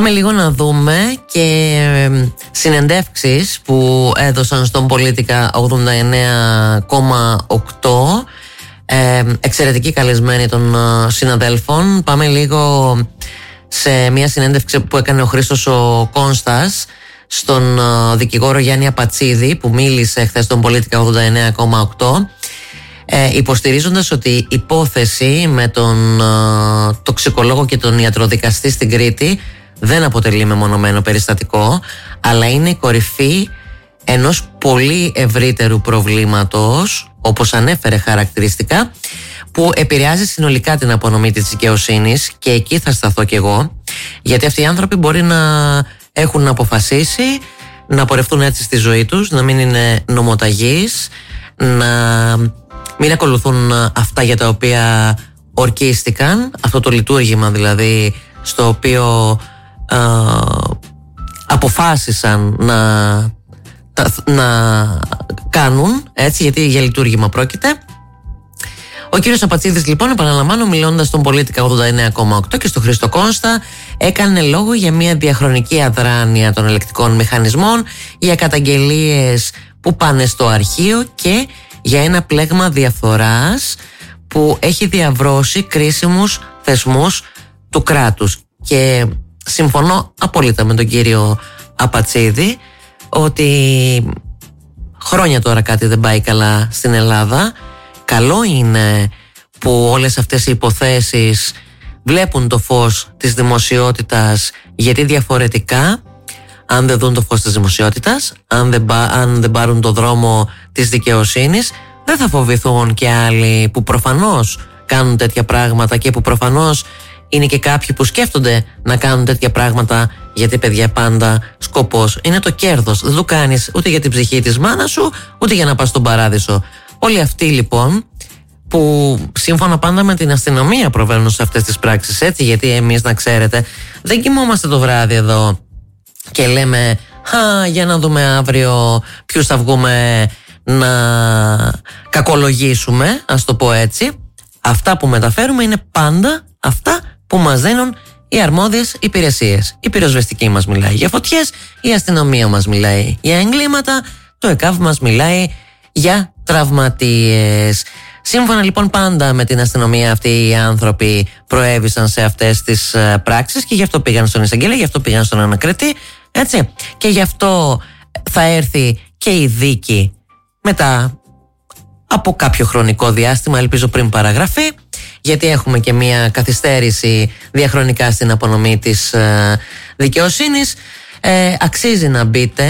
Πάμε λίγο να δούμε και συνεντεύξεις που έδωσαν στον Πολίτικα 89,8. Εξαιρετικοί καλεσμένοι των συναδέλφων. Πάμε λίγο σε μια συνέντευξη που έκανε ο Χρήστος ο Κόνστας στον δικηγόρο Γιάννη Απατσίδη, που μίλησε χθες στον Πολίτικα 89,8, υποστηρίζοντας ότι η υπόθεση με τον τοξικολόγο και τον ιατροδικαστή στην Κρήτη δεν αποτελεί μεμονωμένο περιστατικό, αλλά είναι η κορυφή ενός πολύ ευρύτερου προβλήματος, όπως ανέφερε χαρακτηριστικά, που επηρεάζει συνολικά την απονομή της δικαιοσύνης. Και εκεί θα σταθώ κι εγώ, γιατί αυτοί οι άνθρωποι μπορεί να έχουν αποφασίσει να πορευτούν έτσι στη ζωή τους, να μην είναι νομοταγείς, να μην ακολουθούν αυτά για τα οποία ορκίστηκαν, αυτό το λειτουργήμα δηλαδή στο οποίο αποφάσισαν να κάνουν, έτσι, γιατί για λειτουργήμα πρόκειται. Ο κύριος Απατσίδης, λοιπόν, επαναλαμβάνω, μιλώντας στον Πολίτικα 89,8 και στο Χρήστο Κόνστα, έκανε λόγο για μια διαχρονική αδράνεια των ελεκτικών μηχανισμών, για καταγγελίες που πάνε στο αρχείο και για ένα πλέγμα διαφθοράς που έχει διαβρώσει κρίσιμους θεσμούς του κράτους. Και συμφωνώ απόλυτα με τον κύριο Απατσίδη ότι χρόνια τώρα κάτι δεν πάει καλά στην Ελλάδα. Καλό είναι που όλες αυτές οι υποθέσεις βλέπουν το φως της δημοσιότητας, γιατί διαφορετικά, αν δεν δουν το φως της δημοσιότητας, αν δεν πάρουν το δρόμο της δικαιοσύνης, δεν θα φοβηθούν και άλλοι που προφανώς κάνουν τέτοια πράγματα και που προφανώς είναι και κάποιοι που σκέφτονται να κάνουν τέτοια πράγματα, γιατί, παιδιά, πάντα σκοπός είναι το κέρδος. Δεν το κάνεις ούτε για την ψυχή της μάνας σου, ούτε για να πας στον παράδεισο. Όλοι αυτοί, λοιπόν, που σύμφωνα πάντα με την αστυνομία προβαίνουν σε αυτές τις πράξεις, έτσι, γιατί εμείς, να ξέρετε, δεν κοιμόμαστε το βράδυ εδώ και λέμε για να δούμε αύριο ποιους θα βγούμε να κακολογήσουμε, ας το πω έτσι. Αυτά που μεταφέρουμε είναι πάντα αυτά που μας δίνουν οι αρμόδιες υπηρεσίες. Η πυροσβεστική μας μιλάει για φωτιές, η αστυνομία μας μιλάει για εγκλήματα, το ΕΚΑΒ μας μιλάει για τραυματίες. Σύμφωνα, λοιπόν, πάντα με την αστυνομία, αυτοί οι άνθρωποι προέβησαν σε αυτές τις πράξεις και γι' αυτό πήγαν στον εισαγγελέα, γι' αυτό πήγαν στον ανακριτή, έτσι. Και γι' αυτό θα έρθει και η δίκη μετά από κάποιο χρονικό διάστημα, ελπίζω πριν παραγραφεί, γιατί έχουμε και μια καθυστέρηση διαχρονικά στην απονομή της δικαιοσύνης. Αξίζει να μπείτε